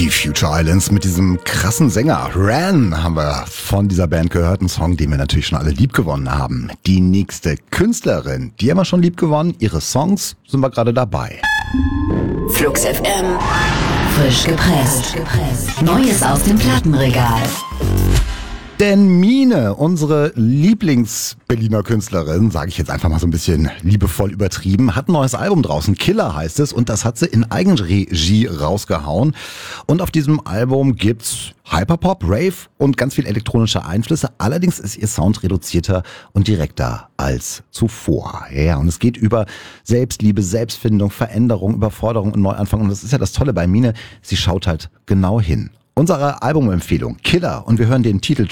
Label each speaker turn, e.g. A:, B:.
A: Die Future Islands mit diesem krassen Sänger. Ran haben wir von dieser Band gehört. Ein Song, den wir natürlich schon alle lieb gewonnen haben. Die nächste Künstlerin, die haben wir schon lieb gewonnen. Ihre Songs sind wir gerade dabei.
B: Flux FM. Frisch gepresst. Neues aus dem Plattenregal.
A: Denn Mine, unsere Lieblings-Berliner Künstlerin, sage ich jetzt einfach mal so ein bisschen liebevoll übertrieben, hat ein neues Album draußen. Killer heißt es, und das hat sie in Eigenregie rausgehauen. Und auf diesem Album gibt's Hyperpop, Rave und ganz viel elektronische Einflüsse. Allerdings ist ihr Sound reduzierter und direkter als zuvor. Ja, und es geht über Selbstliebe, Selbstfindung, Veränderung, Überforderung und Neuanfang. Und das ist ja das Tolle bei Mine, sie schaut halt genau hin. Unsere Albumempfehlung Killer, und wir hören den Titel